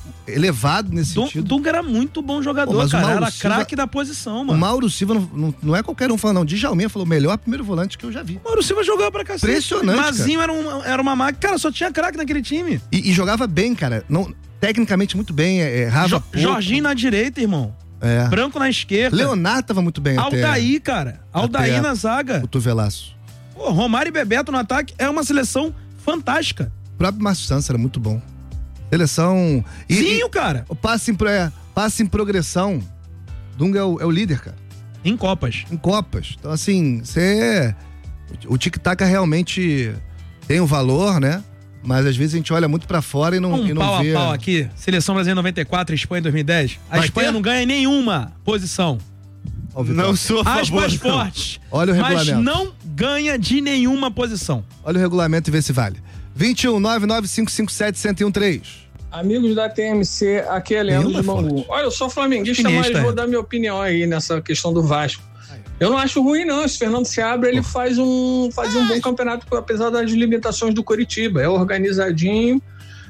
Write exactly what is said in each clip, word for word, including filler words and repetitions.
elevado nesse Dun, sentido. Dunga era muito bom jogador, Pô, cara. Era Silva, craque da posição, mano. O Mauro Silva não, não, não é qualquer um falando, não. Djalminha falou, melhor primeiro volante que eu já vi. Mauro Silva jogava pra cacete. Impressionante, Mazinho era, um, era uma máquina. Cara, só tinha craque naquele time. E, e jogava bem, cara. Não, tecnicamente muito bem, errava Jo, pouco. Jorginho na direita, irmão. É. Branco na esquerda. Leonardo tava muito bem até. Aldair, cara. Aldair na zaga. O Tovelaço. Pô, Romário e Bebeto no ataque é uma seleção fantástica. O próprio Márcio Santos era muito bom. Seleção... E, Zinho, cara. O passe em, é, passe em progressão. Dunga é o, é o líder, cara. Em Copas. Em Copas. Então, assim, você... O tic-tac realmente tem um valor, né? Mas às vezes a gente olha muito pra fora e não, um e não pau vê... a pau aqui. Seleção brasileira noventa e quatro, Espanha em dois mil e dez. A Vai Espanha ter? não ganha nenhuma posição. Não sou a favor, Aspas não. fortes. Olha o mas regulamento. não ganha de nenhuma posição. Olha o regulamento e vê se vale. vinte e um, nove nove cinco cinco sete, um zero um três. Amigos da T M C, aqui é Leandro Nenhuma de Bangu. forte. Olha, eu sou flamenguista, Finista, mas vou é. dar minha opinião aí nessa questão do Vasco. Eu não acho ruim, não. Esse Fernando Seabra, ele faz um, faz um bom campeonato, apesar das limitações do Coritiba. É organizadinho,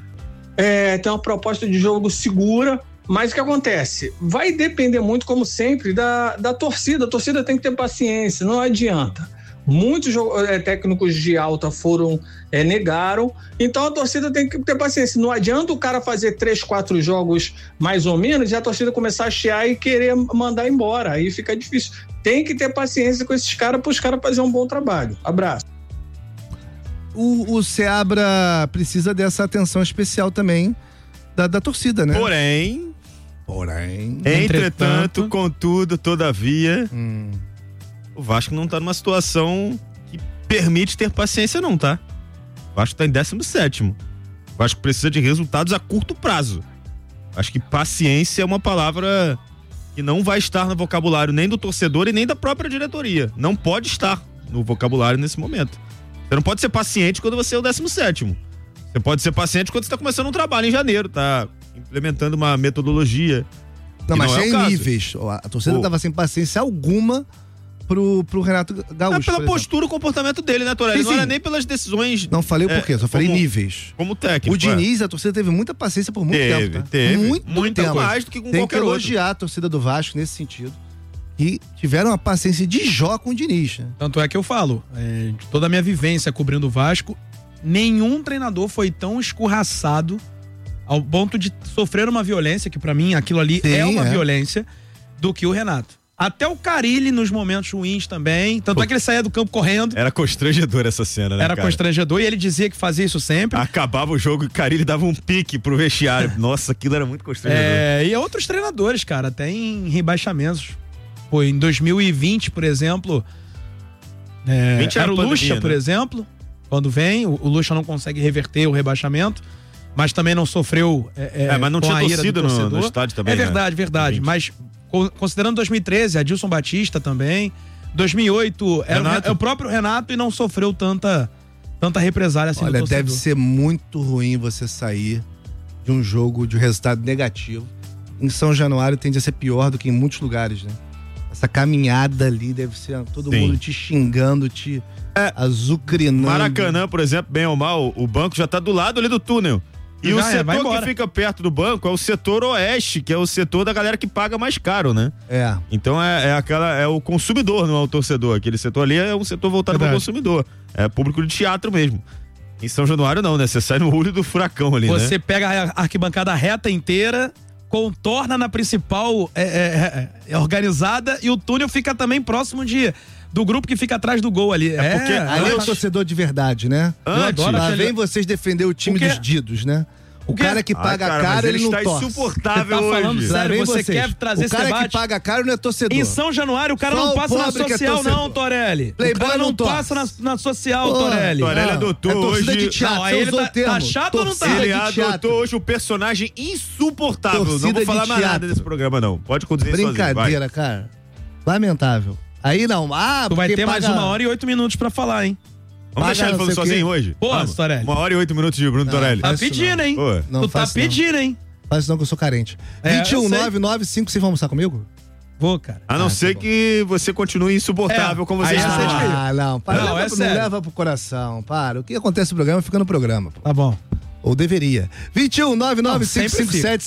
é, tem uma proposta de jogo segura, mas o que acontece? Vai depender muito, como sempre, da, da torcida. A torcida tem que ter paciência, não adianta. Muitos é, técnicos de alta foram, é, negaram, então a torcida tem que ter paciência. Não adianta o cara fazer três, quatro jogos mais ou menos e a torcida começar a chiar e querer mandar embora, aí fica difícil. Tem que ter paciência com esses caras para os caras fazerem um bom trabalho. Abraço. O, o Seabra precisa dessa atenção especial também da, da torcida, né? Porém, Porém... entretanto, Entretanto. contudo, todavia, Hum. o Vasco não tá numa situação que permite ter paciência não, tá? O Vasco tá em décimo sétimo. O Vasco precisa de resultados a curto prazo. Acho que paciência é uma palavra que não vai estar no vocabulário nem do torcedor e nem da própria diretoria. Não pode estar no vocabulário nesse momento. Você não pode ser paciente quando você é o décimo sétimo. Você pode ser paciente quando você tá começando um trabalho em janeiro, tá implementando uma metodologia. Não, mas não é é o em caso. níveis. A torcida O- tava sem paciência alguma pro, pro Renato Gaúcho. É pela por exemplo. postura e comportamento dele, né, Torelli? Sim, Não sim. era nem pelas decisões. Não falei o é, porquê, só falei como- níveis. Como técnico. O Diniz, a torcida teve muita paciência por muito Teve, tempo. Tá? teve. Muito, Muito tempo. mais do que com Tem qualquer que outro. elogiar a torcida do Vasco nesse sentido. E tiveram uma paciência de Jó com o Diniz, né? Tanto é que eu falo, é, de toda a minha vivência cobrindo o Vasco, nenhum treinador foi tão escorraçado ao ponto de sofrer uma violência, que pra mim aquilo ali Sim, é uma é. violência, do que o Renato. Até o Carille nos momentos ruins também, tanto Pô. é que ele saía do campo correndo, Era constrangedor essa cena, né, era cara? constrangedor, e ele dizia que fazia isso sempre. Acabava o jogo e o Carille dava um pique pro vestiário. Nossa, aquilo era muito constrangedor. É, e outros treinadores, cara, até em rebaixamentos. Pô, em dois mil e vinte, por exemplo, é, vinte era o pandemia, Lucha, né? por exemplo, quando vem, o, o Lucha não consegue reverter o rebaixamento, mas também não sofreu é, É, mas não com tinha a ira do torcida no- torcedor. no estádio também, É né? verdade, verdade, vinte. mas co- considerando dois mil e treze, Adilson Batista também, dois mil e oito era o, Renato. Re- é o próprio Renato e não sofreu tanta, tanta represália assim do Olha, torcedor. deve ser muito ruim você sair de um jogo de um resultado negativo. Em São Januário tende a ser pior do que em muitos lugares, né? Essa caminhada ali deve ser todo Sim. mundo te xingando, te azucrinando. Maracanã, por exemplo, bem ou mal, o banco já tá do lado ali do túnel. E Já o é, vai setor embora. que fica perto do banco é o setor oeste, que é o setor da galera que paga mais caro, né? É. Então é, é aquela, é o consumidor, não é o torcedor. Aquele setor ali é um setor voltado para o Verdade. consumidor. É público de teatro mesmo. Em São Januário não, né? Você sai no olho do furacão ali, Você né? pega a arquibancada reta inteira, contorna na principal é, é, é, organizada e o túnel fica também próximo de, do grupo que fica atrás do gol ali. É, porque Ali é o antes- torcedor de verdade, né? Antes, adoro Lá aquele- vem vocês defender o time Porque- dos didos, né? O Porque- cara que Ai, paga cara, caro, mas ele não está torce. insuportável Você tá falando hoje. Lá sério, vem você vocês. quer trazer o esse cara debate? que paga caro não é torcedor. Em São Januário, o cara Só não o passa na pobre que é social, torcedor. não, Torelli. Playboy o cara não, não torce. passa na, na social, Pô, Torelli. Torelli Ah, adotou é torcida hoje- de teatro, Não, aí você ele usou tá- o termo. tá chato ou não tá? Torcida Ele de adotou teatro. hoje um personagem insuportável. Torcida não vou de falar mais nada teatro. desse programa, não. Pode conduzir sozinho, vai. Brincadeira, cara. Lamentável. Aí não. Ah, Tu vai porque ter mais paga- uma hora e oito minutos pra falar, hein? Vamos Paga deixar ele não falando sei o quê. sozinho hoje? Pô, Vamos. Torelli. Uma hora e oito minutos de Bruno Não, Torelli. Tá Faz isso pedindo, não. hein? Pô. Não tu tá faço não. pedindo, hein? Faz isso não que eu sou carente. É, vinte e um, eu sei. nove nove cinco, vocês vão almoçar comigo? Vou, cara. A não Ah, ser tá bom. que você continue insuportável É, como você aí está. você diz- Ah, não. Para, Não, leva, é não sério. leva pro coração. Para. O que acontece no programa fica no programa. Pô. Tá bom. Ou deveria. vinte e um, nove nove cinco sempre cinco sete